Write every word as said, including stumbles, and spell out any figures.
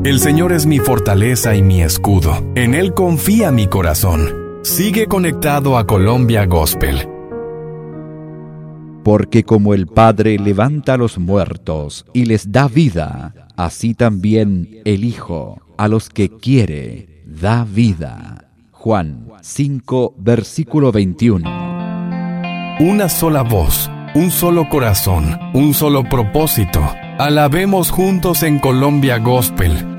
El Señor es mi fortaleza y mi escudo. En Él confía mi corazón. Sigue conectado a Colombia Gospel. Porque como el Padre levanta a los muertos y les da vida, así también el Hijo a los que quiere da vida. Juan cinco, versículo veintiuno. Una sola voz, un solo corazón, un solo propósito. Alabemos juntos en Colombia Gospel.